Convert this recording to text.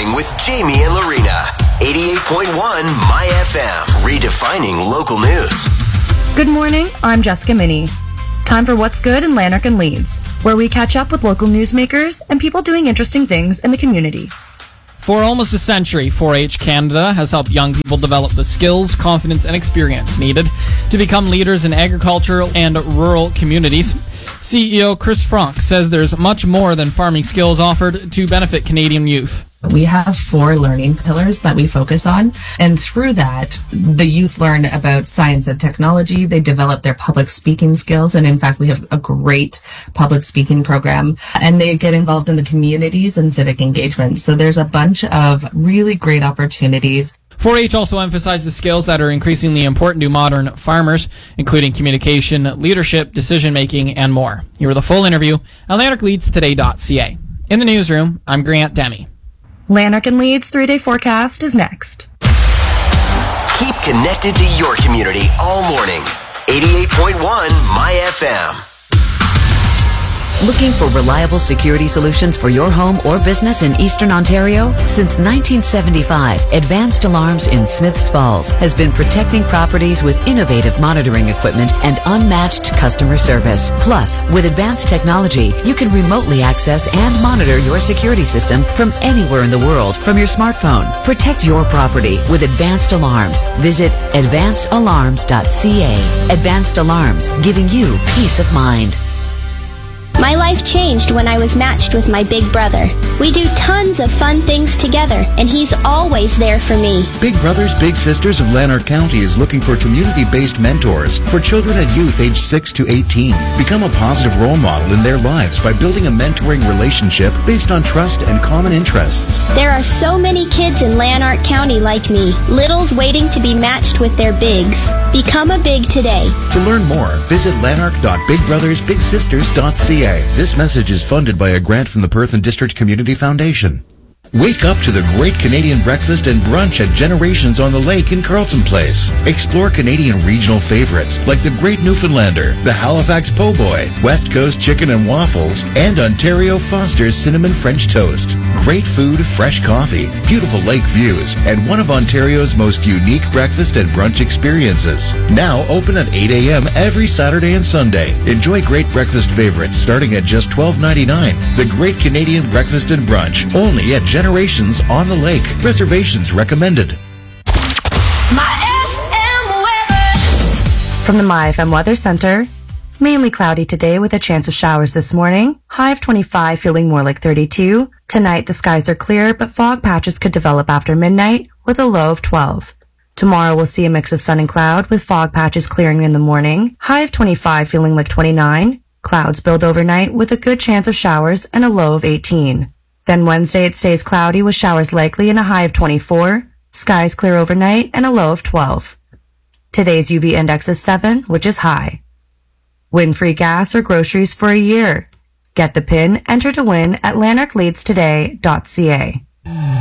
Morning with Jamie and Lorena. 88.1 My FM. Redefining local news. Good morning, I'm Jessica Minnie. Time for What's Good in Lanark and Leeds, where we catch up with local newsmakers and people doing interesting things in the community. For almost a century, 4-H Canada has helped young people develop the skills, confidence, and experience needed to become leaders in agricultural and rural communities. CEO Chris Franck says there's much more than farming skills offered to benefit Canadian youth. We have 4 learning pillars that we focus on, and through that, the youth learn about science and technology. They develop their public speaking skills, and in fact, we have a great public speaking program, and they get involved in the communities and civic engagement. So there's a bunch of really great opportunities. 4-H also emphasizes skills that are increasingly important to modern farmers, including communication, leadership, decision-making, and more. Here are the full interview at lanarkleadstoday.ca. In the newsroom, I'm Grant Demi. Lanark and Leeds 3-day forecast is next. Keep connected to your community all morning. 88.1 My FM. Looking for reliable security solutions for your home or business in Eastern Ontario? Since 1975, Advanced Alarms in Smiths Falls has been protecting properties with innovative monitoring equipment and unmatched customer service. Plus, with advanced technology, you can remotely access and monitor your security system from anywhere in the world from your smartphone. Protect your property with Advanced Alarms. Visit advancedalarms.ca. Advanced Alarms, giving you peace of mind. My life changed when I was matched with my big brother. We do tons of fun things together, and he's always there for me. Big Brothers Big Sisters of Lanark County is looking for community-based mentors for children and youth aged 6 to 18. Become a positive role model in their lives by building a mentoring relationship based on trust and common interests. There are so many kids in Lanark County like me, littles waiting to be matched with their bigs. Become a big today. To learn more, visit lanark.bigbrothersbigsisters.ca. This message is funded by a grant from the Perth and District Community Foundation. Wake up to the great Canadian breakfast and brunch at Generations on the Lake in Carleton Place. Explore Canadian regional favorites like the Great Newfoundlander, the Halifax Po' Boy, West Coast Chicken and Waffles, and Ontario Foster's Cinnamon French Toast. Great food, fresh coffee, beautiful lake views, and one of Ontario's most unique breakfast and brunch experiences. Now open at 8 a.m. every Saturday and Sunday. Enjoy great breakfast favorites starting at just $12.99. The Great Canadian Breakfast and Brunch, only at Generations on the Lake. Reservations recommended. My FM weather. From the My FM Weather Center, mainly cloudy today with a chance of showers this morning. High of 25, feeling more like 32. Tonight the skies are clear, but fog patches could develop after midnight with a low of 12. Tomorrow we'll see a mix of sun and cloud with fog patches clearing in the morning. High of 25, feeling like 29. Clouds build overnight with a good chance of showers and a low of 18. Then Wednesday it stays cloudy with showers likely and a high of 24. Skies clear overnight and a low of 12. Today's UV index is 7, which is high. Win free gas or groceries for a year. Get the PIN, enter to win at lanarkleadstoday.ca.